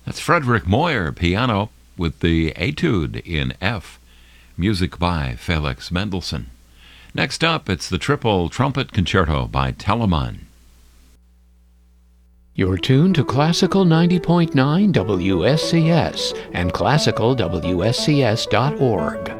That's Frederick Moyer, piano, with the Etude in F. Music by Felix Mendelssohn. Next up, it's the Triple Trumpet Concerto by Telemann. You're tuned to Classical 90.9 WSCS and classicalwscs.org.